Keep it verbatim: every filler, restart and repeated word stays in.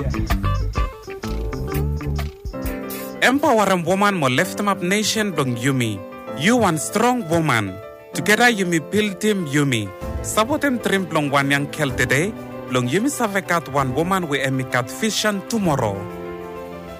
Empower a woman mo lift them up nation blong Yumi. You one strong woman. Together Yumi build team Yumi. Sabotem trim blong one young kel today. Blong Yumi savekat one woman we emikat vision tomorrow.